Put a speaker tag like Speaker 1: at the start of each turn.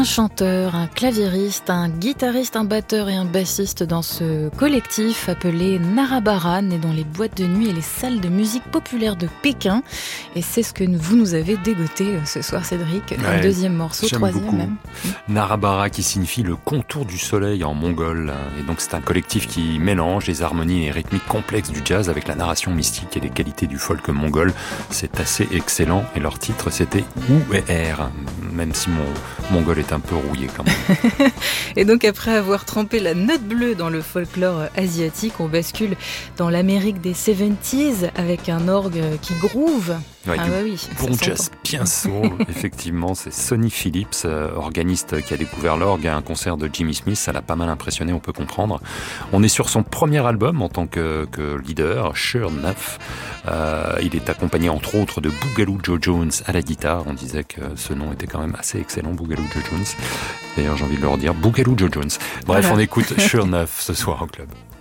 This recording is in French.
Speaker 1: chanteur, un claviériste, un guitariste, un batteur et un bassiste dans ce collectif appelé Narabara, né dans les boîtes de nuit et les salles de musique populaire de Pékin. Et c'est ce que vous nous avez dégoté ce soir, Cédric. Un deuxième morceau, troisième beaucoup. Même.
Speaker 2: Narabara qui signifie le contour du soleil en mongol. Et donc c'est un collectif qui mélange les harmonies et rythmiques complexes du jazz avec la narration mystique et les qualités du folk mongol. C'est assez excellent. Et leur titre, c'était Ouer, même si mon mongol est un peu rouillé quand même.
Speaker 1: Et donc après avoir trempé la note bleue dans le folklore asiatique, on bascule dans l'Amérique des 70s avec un orgue qui groove.
Speaker 2: Ouais, bon jazz bien soul, effectivement. C'est Sonny Phillips, organiste qui a découvert l'orgue à un concert de Jimmy Smith. Ça l'a pas mal impressionné, on peut comprendre. On est sur son premier album en tant que leader, Sure Enough. Il est accompagné entre autres de Boogaloo Joe Jones à la guitare. On disait que ce nom était quand même assez excellent, Boogaloo Joe Jones. D'ailleurs, j'ai envie de le redire, Boogaloo Joe Jones. Bref, voilà. On écoute Sure Enough ce soir au club.